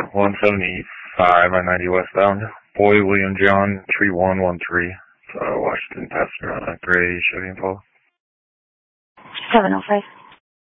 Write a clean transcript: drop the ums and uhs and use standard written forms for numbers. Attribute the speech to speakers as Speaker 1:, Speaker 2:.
Speaker 1: 175 I-90 westbound. Boy William John 3113. Washington Passenger on a gray Chevy Impala.
Speaker 2: 705.